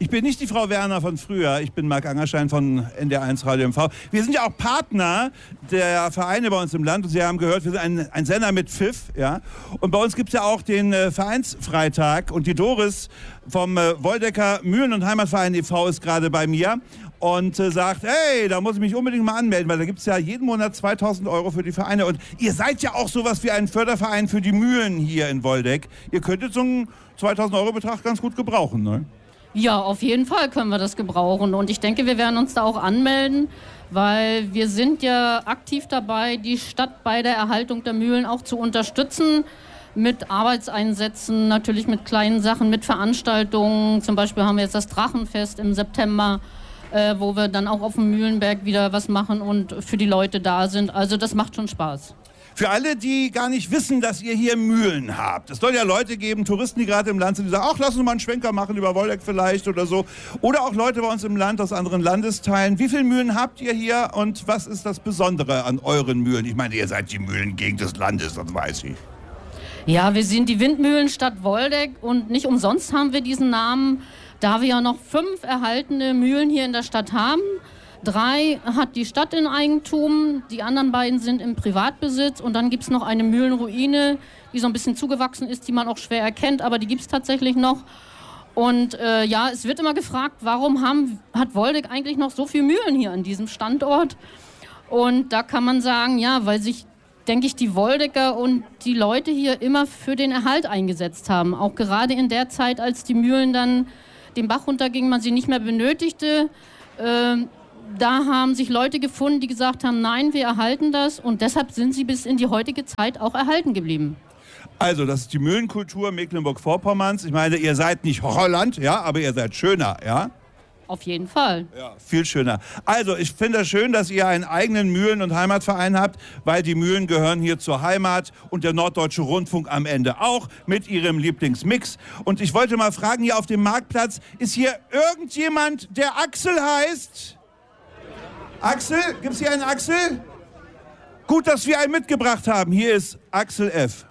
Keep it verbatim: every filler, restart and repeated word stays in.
Ich bin nicht die Frau Werner von früher, ich bin Marc Angerstein von N D R eins Radio M V. Wir sind ja auch Partner der Vereine bei uns im Land und Sie haben gehört, wir sind ein, ein Sender mit Pfiff. Ja? Und bei uns gibt es ja auch den äh, Vereinsfreitag und die Doris vom äh, Woldecker Mühlen- und Heimatverein e V ist gerade bei mir und äh, sagt, hey, da muss ich mich unbedingt mal anmelden, weil da gibt es ja jeden Monat zweitausend Euro für die Vereine. Und ihr seid ja auch sowas wie ein Förderverein für die Mühlen hier in Woldeck. Ihr könntet so einen zweitausend Euro Betrag ganz gut gebrauchen, ne? Ja, auf jeden Fall können wir das gebrauchen. Und ich denke, wir werden uns da auch anmelden, weil wir sind ja aktiv dabei, die Stadt bei der Erhaltung der Mühlen auch zu unterstützen. Mit Arbeitseinsätzen, natürlich mit kleinen Sachen, mit Veranstaltungen. Zum Beispiel haben wir jetzt das Drachenfest im September, äh, wo wir dann auch auf dem Mühlenberg wieder was machen und für die Leute da sind. Also das macht schon Spaß. Für alle, die gar nicht wissen, dass ihr hier Mühlen habt. Es soll ja Leute geben, Touristen, die gerade im Land sind, die sagen, ach, lass uns mal einen Schwenker machen über Woldeck vielleicht oder so. Oder auch Leute bei uns im Land aus anderen Landesteilen. Wie viele Mühlen habt ihr hier und was ist das Besondere an euren Mühlen? Ich meine, ihr seid die Mühlengegend des Landes, das weiß ich. Ja, wir sind die Windmühlenstadt Woldeck und nicht umsonst haben wir diesen Namen, da wir ja noch fünf erhaltene Mühlen hier in der Stadt haben. Drei hat die Stadt in Eigentum, die anderen beiden sind im Privatbesitz und dann gibt es noch eine Mühlenruine, die so ein bisschen zugewachsen ist, die man auch schwer erkennt, aber die gibt es tatsächlich noch. Und äh, ja, es wird immer gefragt, warum haben, hat Woldeck eigentlich noch so viele Mühlen hier an diesem Standort? Und da kann man sagen, ja, weil sich, denke ich, die Woldecker und die Leute hier immer für den Erhalt eingesetzt haben. Auch gerade in der Zeit, als die Mühlen dann den Bach runtergingen, man sie nicht mehr benötigte, äh, da haben sich Leute gefunden, die gesagt haben, nein, wir erhalten das und deshalb sind sie bis in die heutige Zeit auch erhalten geblieben. Also, das ist die Mühlenkultur Mecklenburg-Vorpommerns. Ich meine, ihr seid nicht Holland, ja, aber ihr seid schöner, ja? Auf jeden Fall. Ja, viel schöner. Also, ich finde es schön, dass ihr einen eigenen Mühlen- und Heimatverein habt, weil die Mühlen gehören hier zur Heimat und der Norddeutsche Rundfunk am Ende auch mit ihrem Lieblingsmix. Und ich wollte mal fragen, hier auf dem Marktplatz, ist hier irgendjemand, der Axel heißt? Axel? Gibt es hier einen Axel? Gut, dass wir einen mitgebracht haben. Hier ist Axel F.